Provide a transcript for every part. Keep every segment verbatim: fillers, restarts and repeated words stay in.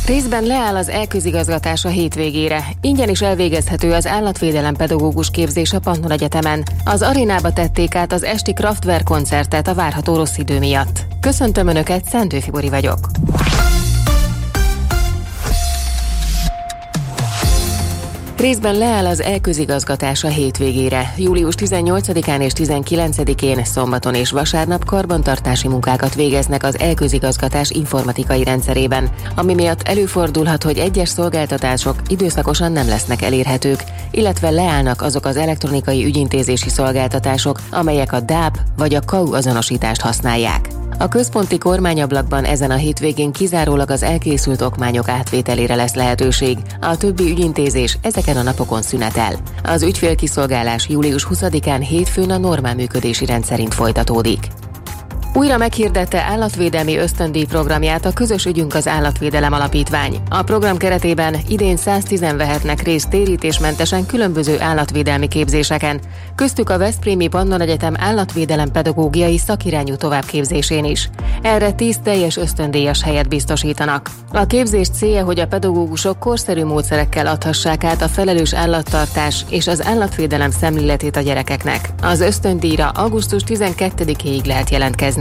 Részben leáll az e-közigazgatás a hétvégére. Ingyen is elvégezhető az állatvédelem pedagógus képzés a Pannon Egyetemen. Az arénába tették át az esti Kraftwerk koncertet a várható rossz idő miatt. Köszöntöm Önöket, Szendő Fibori vagyok. Részben leáll az e-közigazgatás a hétvégére. július tizennyolcadikán és tizenkilencedikén szombaton és vasárnap karbantartási munkákat végeznek az e-közigazgatás informatikai rendszerében, ami miatt előfordulhat, hogy egyes szolgáltatások időszakosan nem lesznek elérhetők, illetve leállnak azok az elektronikai ügyintézési szolgáltatások, amelyek a dé á pé vagy a ká u azonosítást használják. A központi kormányablakban ezen a hétvégén kizárólag az elkészült okmányok átvételére lesz lehetőség, a többi ügyintézés ezeken a napokon szünetel. Az ügyfélkiszolgálás július huszadikán hétfőn a normál működési rend szerint folytatódik. Újra meghirdette állatvédelmi ösztöndíj programját a Közös ügyünk az Állatvédelem Alapítvány. A program keretében idén száztízen vehetnek részt térítésmentesen különböző állatvédelmi képzéseken, köztük a Veszprémi Pannon Egyetem állatvédelem pedagógiai szakirányú továbbképzésén is. Erre tíz teljes ösztöndíjas helyet biztosítanak. A képzés célja, hogy a pedagógusok korszerű módszerekkel adhassák át a felelős állattartás és az állatvédelem szemléletét a gyerekeknek. Az ösztöndíjra augusztus tizenkettedikéig lehet jelentkezni.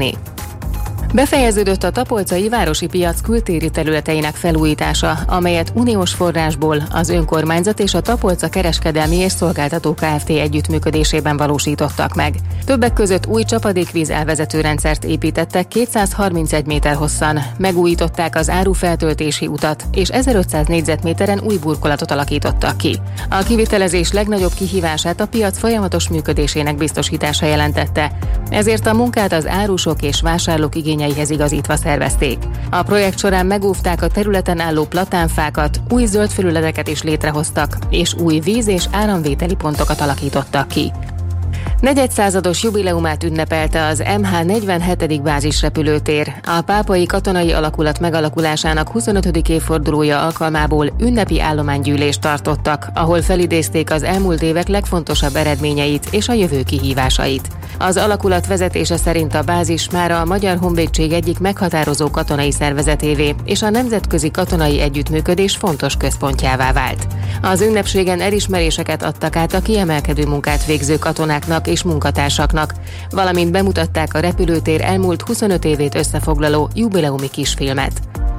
Befejeződött a tapolcai városi piac kültéri területeinek felújítása, amelyet uniós forrásból az önkormányzat és a Tapolca Kereskedelmi és Szolgáltató Kft. Együttműködésében valósítottak meg. Többek között új csapadékvíz elvezető rendszert építettek kétszázharmincegy méter hosszan, megújították az árufeltöltési utat, és ezerötszáz négyzetméteren új burkolatot alakítottak ki. A kivitelezés legnagyobb kihívását a piac folyamatos működésének biztosítása jelentette, ezért a munkát az árusok és vásárlók igényeihez igazítva szervezték. A projekt során megóvták a területen álló platánfákat, új zöld felületeket is létrehoztak, és új víz- és áramvételi pontokat alakítottak ki. Negyedszázados jubileumát ünnepelte az em há negyvenhetedik bázisrepülőtér. A pápai katonai alakulat megalakulásának huszonötödik évfordulója alkalmából ünnepi állománygyűlést tartottak, ahol felidézték az elmúlt évek legfontosabb eredményeit és a jövő kihívásait. Az alakulat vezetése szerint a bázis mára a Magyar Honvédség egyik meghatározó katonai szervezetévé és a nemzetközi katonai együttműködés fontos központjává vált. Az ünnepségen elismeréseket adtak át a kiemelkedő munkát végző katonáknak és munkatársaknak, valamint bemutatták a repülőtér elmúlt huszonöt évét összefoglaló jubileumi kisfilmet.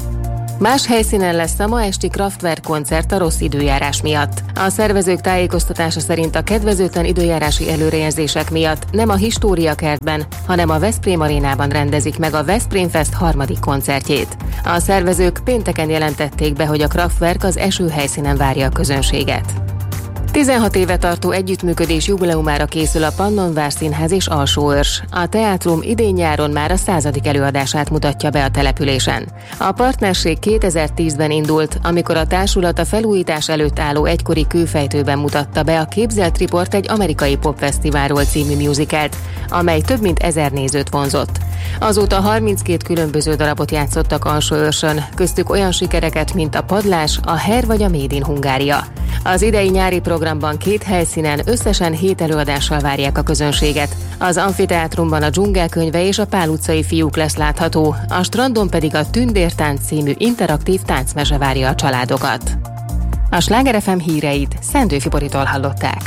Más helyszínen lesz a ma esti Kraftwerk koncert a rossz időjárás miatt. A szervezők tájékoztatása szerint a kedvezőtlen időjárási előrejelzések miatt nem a História kertben, hanem a Veszprém arénában rendezik meg a Veszprém Fest harmadik koncertjét. A szervezők pénteken jelentették be, hogy a Kraftwerk az esőhelyszínen várja a közönséget. tizenhat éve tartó együttműködés jubileumára készül a Pannonvár Színház és Alsóörs. A teátrum idén-nyáron már a századik előadását mutatja be a településen. A partnerség kétezer-tízben indult, amikor a társulat a felújítás előtt álló egykori kőfejtőben mutatta be a Képzelt Riport egy amerikai popfesztiválról című musicalt, amely több mint ezer nézőt vonzott. Azóta harminckét különböző darabot játszottak Alsóörsön, köztük olyan sikereket, mint a Padlás, a Her vagy a Made in Hungária. Az idei nyári programban két helyszínen összesen hét előadással várják a közönséget. Az amfiteátrumban a Dzsungelkönyve és a Pál utcai fiúk lesz látható, a strandon pedig a Tündértánc című interaktív táncmese várja a családokat. A Sláger ef em híreit Szendő Fiboritól hallották.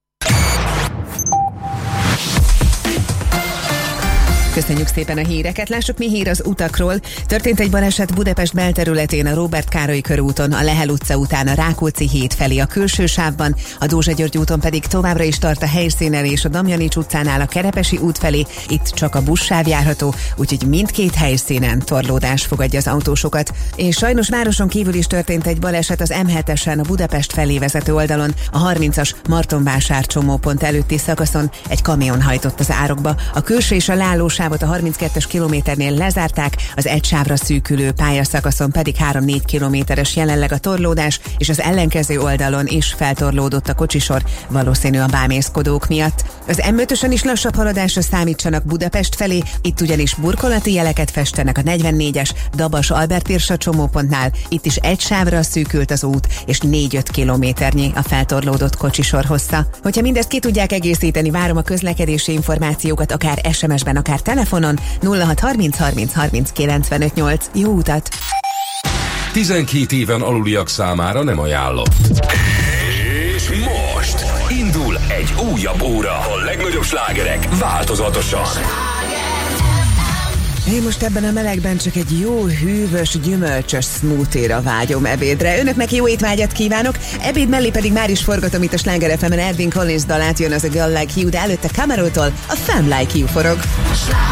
Köszönjük szépen a híreket, lássuk mi hír az utakról. Történt egy baleset Budapest belterületén a Róbert Károly körúton, a Lehel utca után a Rákóczi híd felé a külső sávban, a Dózsa György úton pedig továbbra is tart a helyszínen és a Damjanics utcánál a Kerepesi út felé, itt csak a buszsáv járható, úgyhogy mindkét helyszínen torlódás fogadja az autósokat. És sajnos városon kívül is történt egy baleset az em hetesen a Budapest felé vezető oldalon, a harmincas Martonvásár csomópont előtti szakaszon egy kamion hajtott az árokba, a külső és a lálós sávot a harminckettes kilométernél lezárták, az egy sávra szűkülő pályaszakaszon pedig három-négy kilométeres jelenleg a torlódás, és az ellenkező oldalon is feltorlódott a kocsisor, valószínű a bámészkodók miatt. Az em ötösen is lassabb haladásra számítsanak Budapest felé, itt ugyanis burkolati jeleket festenek a negyvennégyes Dabas-Albert Irsa csomópontnál, itt is egy sávra szűkült az út, és négy-öt kilométernyi a feltorlódott kocsisor hossza. Hogyha mindezt ki tudják egészíteni, várom a közlekedési információkat akár es em es-ben, akár telefonon nulla hat harminc harminc harminc kilencvenöt nyolc. Jó utat! tizenkét éven aluliak számára nem ajánlott. És most indul egy újabb óra. A legnagyobb slágerek változatosan. Én most ebben a melegben csak egy jó, hűvös, gyümölcsös smoothie-ra vágyom ebédre. Önöknek jó étvágyat kívánok, ebéd mellé pedig már is forgatom itt a Sláger ef emen Edwin Collins dalát, jön az a Girl Like You, de előtte Camerotól a Femme Like You forog.